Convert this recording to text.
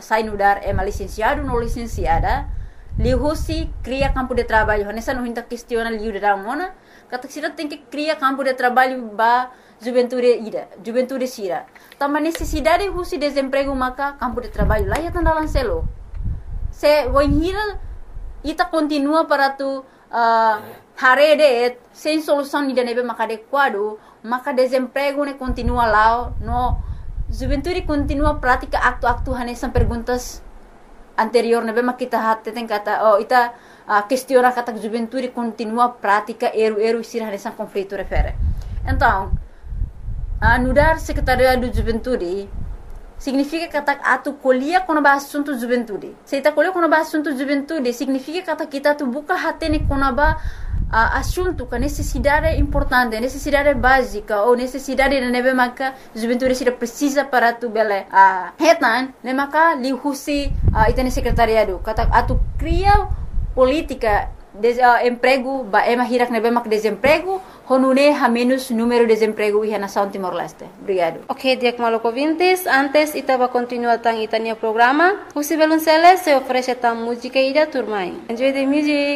sai no dar é licenciado ou não licenciada, lihusi cria campo de trabalho. Nessa não ainda questiona liu da mona, kata sira tem que criar campo de trabalho ba juventude sira. Tama necessidade husi desemprego maka campo de trabalho lá ya tanda lancelo. Se voinhira ita continua para tu harede sem solução de nebe maka adequado, maka desemprego ne continua lá, no juventude continua prática acto hanesan perguntas anterior nebe maka kita hatte tem kata ita questiona kata juventude continua prática eru sira hanesan conflito refere. Então, anudar secretaria do juventude significa kata atu colhia quando ba assunto juventude. Se ita colhia quando ba assunto juventude significa kata kita tu buka hatene quando ba assunto com necessidade importante, necessidade básica ou necessidade de nebe maka juventude sira precisa para tu bele hetan ne maka li husi ita secretariado kata atu cria política emprego ba ema hirak nebe mak desemprego honune ha menos número de desemprego e na São Timor-Leste. Obrigado. Ok, Diak Maloko Vintes, antes itaba continua tang itania programa. Husi Belunceles se oferece tam música ida turmai. Enjoy the music.